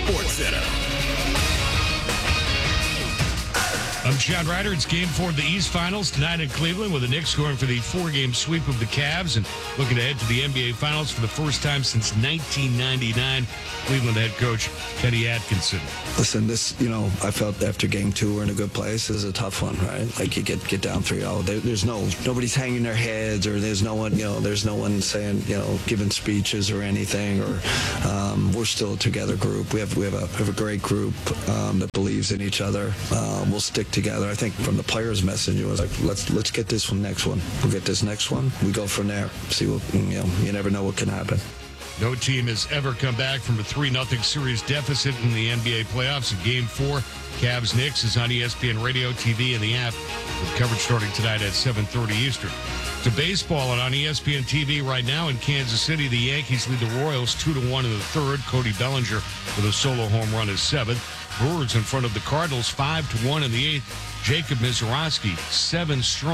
SportsCenter. I'm Chad Ryder. It's Game 4 of the East Finals tonight in Cleveland, with the Knicks going for the 4-game sweep of the Cavs and looking ahead to the NBA Finals for the first time since 1999. Cleveland head coach Kenny Atkinson. Listen, I felt after Game 2 we're in a good place. This is a tough one, right? Like, you get down 3-0. Nobody's hanging their heads, or there's no one saying, giving speeches or anything. Or we're still a together group. We have a great group that believes in each other. We'll stick together. I think from the players' message, it was like, let's get this next one. We'll get this next one. We go from there. See what, you never know what can happen. No team has ever come back from a 3-0 series deficit in the NBA playoffs. In Game 4, Cavs-Knicks is on ESPN Radio, TV, and the app, with coverage starting tonight at 7:30 Eastern. To baseball, and on ESPN TV right now in Kansas City, the Yankees lead the Royals 2-1 in the third. Cody Bellinger with a solo home run is seventh. Brewers in front of the Cardinals 5-1 in the eighth. Jacob Misiorowski 7 strong.